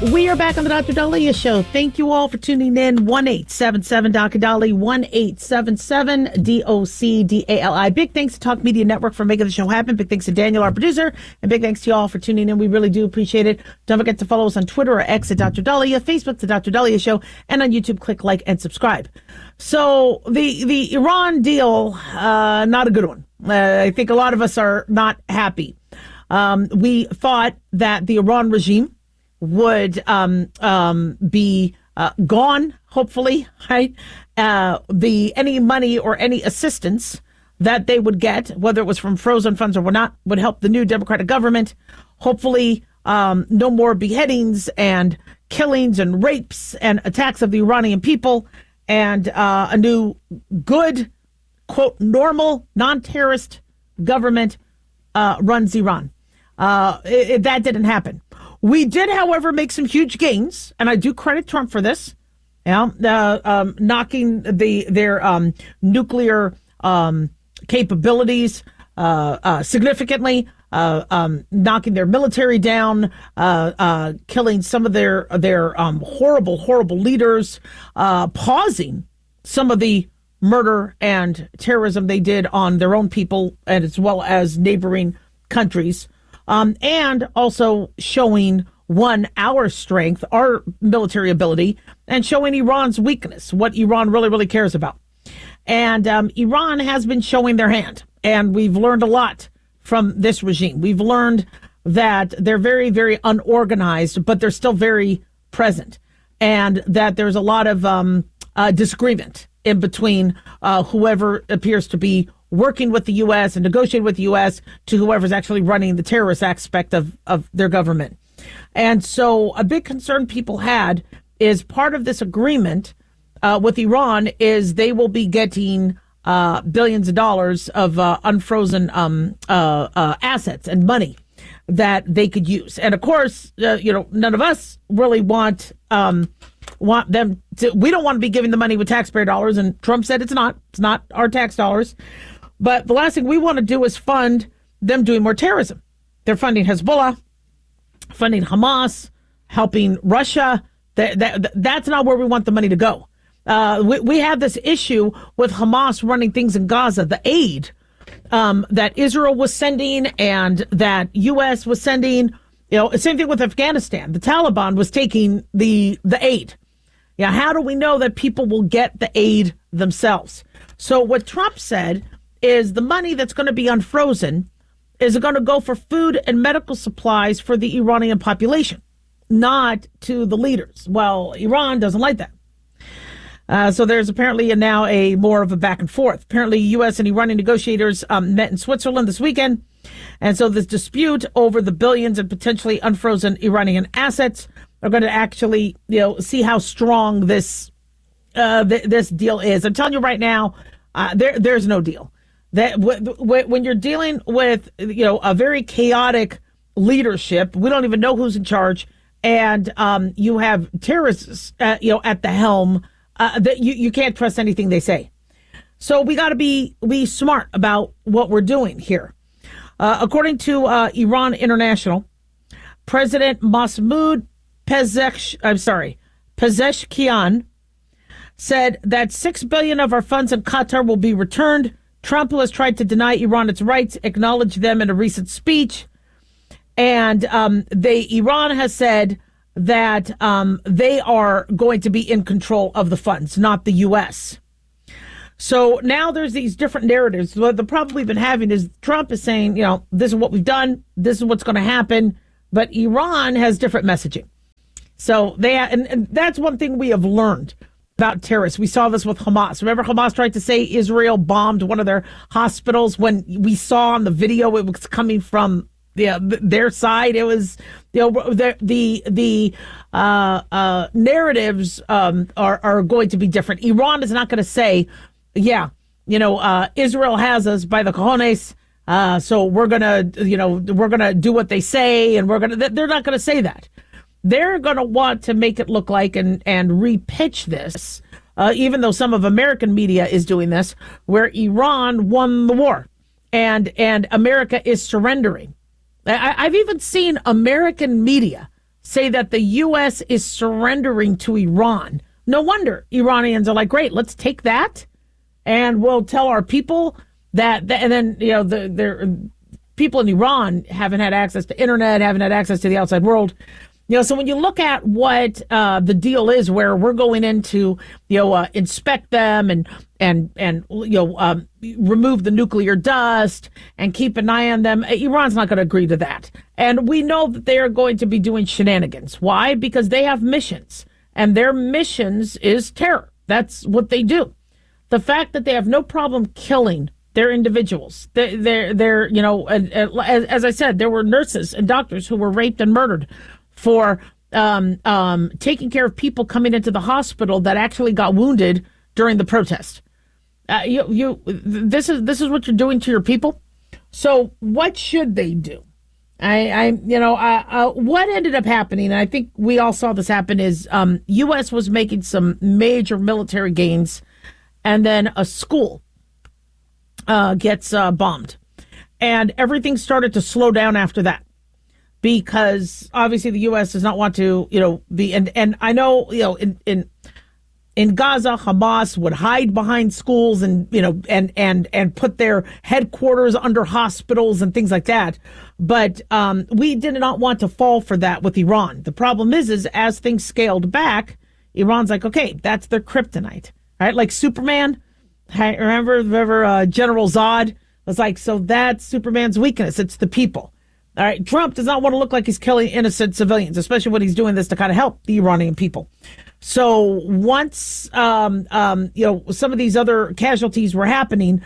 We are back on the Dr. Daliah Show. Thank you all for tuning in. 1-877 Dr. Dali, 1-877-DOC-DALI. Big thanks to Talk Media Network for making the show happen. Big thanks to Daniel, our producer, and big thanks to you all for tuning in. We really do appreciate it. Don't forget to follow us on Twitter or X at Dr. Daliah, Facebook, The Dr. Daliah Show, and on YouTube, click like and subscribe. So the Iran deal, not a good one. I think a lot of us are not happy. We thought that the Iran regime would be gone, hopefully, right? Any money or any assistance that they would get, whether it was from frozen funds or not, would help the new Democratic government. Hopefully, no more beheadings and killings and rapes and attacks of the Iranian people, and a new good, quote, normal, non-terrorist government runs Iran. That didn't happen. We did, however, make some huge gains, and I do credit Trump for this. Knocking their nuclear capabilities significantly, knocking their military down, killing some of their horrible leaders, pausing some of the murder and terrorism they did on their own people, and as well as neighboring countries. And also showing, our strength, our military ability, and showing Iran's weakness, what Iran really cares about. And Iran has been showing their hand, and we've learned a lot from this regime. We've learned that they're very unorganized, but they're still very present, and that there's a lot of disagreement in between whoever appears to be working with the U.S. and negotiating with the U.S. to whoever's actually running the terrorist aspect of their government. And so a big concern people had is part of this agreement with Iran is they will be getting billions of dollars of unfrozen assets and money that they could use. And of course, none of us really want them to. We don't want to be giving the money with taxpayer dollars. And Trump said it's not our tax dollars. But the last thing we want to do is fund them doing more terrorism. They're funding Hezbollah, funding Hamas, helping Russia. That's not where we want the money to go. We have this issue with Hamas running things in Gaza, the aid that Israel was sending and that U.S. was sending. Same thing with Afghanistan. The Taliban was taking the aid. Yeah, how do we know that people will get the aid themselves? So what Trump said is the money that's going to be unfrozen is going to go for food and medical supplies for the Iranian population, not to the leaders. Well, Iran doesn't like that. So there's apparently now a more of a back and forth. Apparently, U.S. and Iranian negotiators met in Switzerland this weekend. And so this dispute over the billions and potentially unfrozen Iranian assets are going to actually, see how strong this deal is. I'm telling you right now, there's no deal. That when you're dealing with a very chaotic leadership, we don't even know who's in charge, and you have terrorists at the helm, that you can't trust anything they say. So we got to be smart about what we're doing here. According to Iran International, President Mahmoud Pezeshkian said that $6 billion of our funds in Qatar will be returned. Trump, who has tried to deny Iran its rights, acknowledged them in a recent speech. And Iran has said that they are going to be in control of the funds, not the U.S. So now there's these different narratives. What the problem we've been having is Trump is saying, this is what we've done, this is what's going to happen. But Iran has different messaging. So and that's one thing we have learned about terrorists. We saw this with Hamas. Remember, Hamas tried to say Israel bombed one of their hospitals when we saw on the video it was coming from their side. It was, the narratives are going to be different. Iran is not going to say, Israel has us by the cojones, so we're gonna do what they say, and they're not gonna say that. They're going to want to make it look like and repitch this, even though some of American media is doing this, where Iran won the war and America is surrendering. I've even seen American media say that the U.S. is surrendering to Iran. No wonder Iranians are like, great, let's take that and we'll tell our people that, and then, the people in Iran haven't had access to internet, haven't had access to the outside world. So when you look at what the deal is, where we're going in to, inspect them and remove the nuclear dust and keep an eye on them, Iran's not going to agree to that. And we know that they are going to be doing shenanigans. Why? Because they have missions, and their missions is terror. That's what they do. The fact that they have no problem killing their individuals. They're as I said, there were nurses and doctors who were raped and murdered for taking care of people coming into the hospital that actually got wounded during the protest. This is what you're doing to your people. So what should they do? What ended up happening, and I think we all saw this happen, is U.S. was making some major military gains, and then a school gets bombed, and everything started to slow down after that, because obviously the U.S. does not want to, be, and I know, in Gaza, Hamas would hide behind schools and put their headquarters under hospitals and things like that. But we did not want to fall for that with Iran. The problem is as things scaled back, Iran's like, okay, that's their kryptonite, right? Like Superman. Remember General Zod was like, so that's Superman's weakness. It's the people. All right. Trump does not want to look like he's killing innocent civilians, especially when he's doing this to kind of help the Iranian people. So once, some of these other casualties were happening,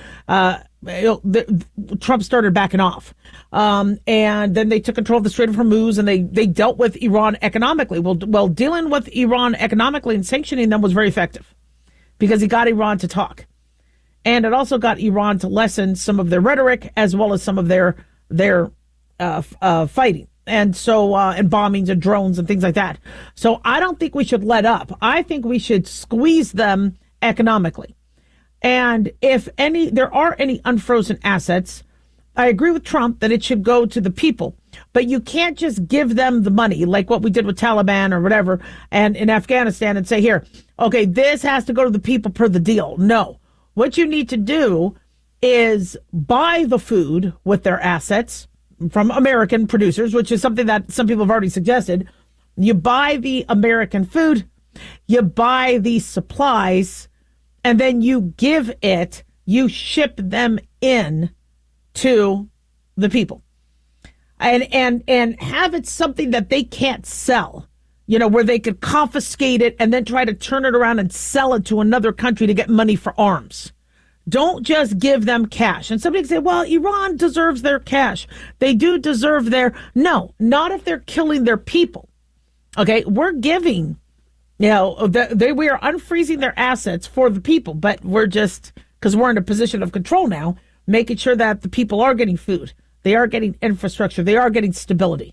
Trump started backing off. And then they took control of the Strait of Hormuz, and they dealt with Iran economically. Well, dealing with Iran economically and sanctioning them was very effective because he got Iran to talk. And it also got Iran to lessen some of their rhetoric as well as some of their fighting. And so, and bombings and drones and things like that. So I don't think we should let up. I think we should squeeze them economically. And if there are any unfrozen assets, I agree with Trump that it should go to the people. But you can't just give them the money like what we did with Taliban or whatever and in Afghanistan and say, here, okay, this has to go to the people per the deal. No. What you need to do is buy the food with their assets from American producers, which is something that some people have already suggested. You buy the American food, you buy the supplies, and then you ship them in to the people. And have it something that they can't sell, where they could confiscate it and then try to turn it around and sell it to another country to get money for arms. Don't just give them cash. And somebody can say, well, Iran deserves their cash. They do deserve no, not if they're killing their people. Okay, we're giving, we are unfreezing their assets for the people, but we're just, because we're in a position of control now, making sure that the people are getting food. They are getting infrastructure. They are getting stability.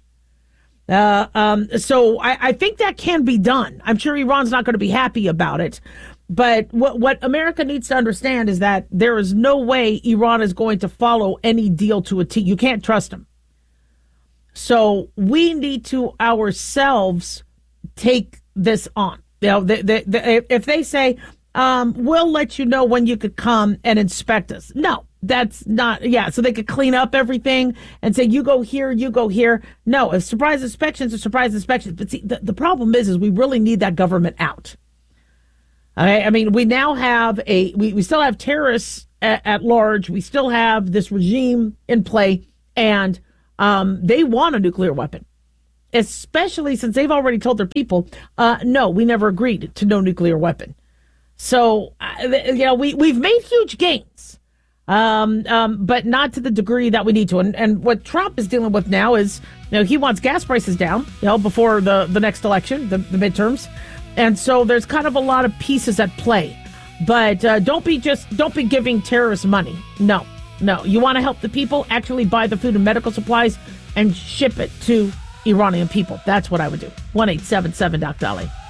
So I think that can be done. I'm sure Iran's not going to be happy about it. But what America needs to understand is that there is no way Iran is going to follow any deal to a T. You can't trust them. So we need to ourselves take this on. If they say, we'll let you know when you could come and inspect us. No, that's not. Yeah. So they could clean up everything and say, you go here, you go here. No, if surprise inspections are surprise inspections. But see, the problem is we really need that government out. Okay. I mean, we now have we still have terrorists at large. We still have this regime in play, and they want a nuclear weapon, especially since they've already told their people, no, we never agreed to no nuclear weapon. So, we've made huge gains, but not to the degree that we need to. And what Trump is dealing with now is, he wants gas prices down, before the next election, the midterms. And so there's kind of a lot of pieces at play. But don't be giving terrorists money. No. You want to help the people, actually buy the food and medical supplies and ship it to Iranian people. That's what I would do. 1-877-Doc Dolly.